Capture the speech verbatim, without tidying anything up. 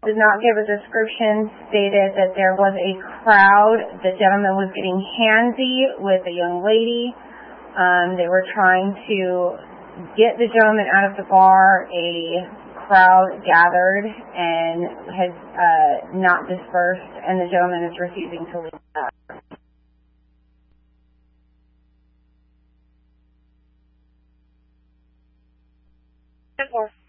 did not give a description, stated that there was a crowd. The gentleman was getting handsy with a young lady. Um, they were trying to get the gentleman out of the bar. A crowd gathered and has uh, not dispersed, and the gentleman is refusing to leave. Ten four.